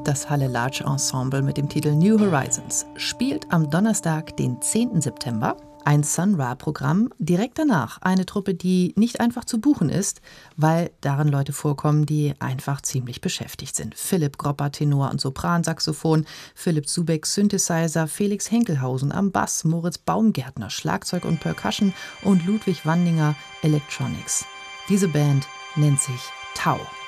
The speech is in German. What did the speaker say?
Das Halle Large Ensemble mit dem Titel New Horizons spielt am Donnerstag, den 10. September, ein Sun Ra-Programm. Direkt danach eine Truppe, die nicht einfach zu buchen ist, weil darin Leute vorkommen, die einfach ziemlich beschäftigt sind. Philipp Gropper, Tenor und Sopransaxophon, Philipp Subeck, Synthesizer, Felix Henkelhausen am Bass, Moritz Baumgärtner, Schlagzeug und Percussion und Ludwig Wandinger, Electronics. Diese Band nennt sich Tau.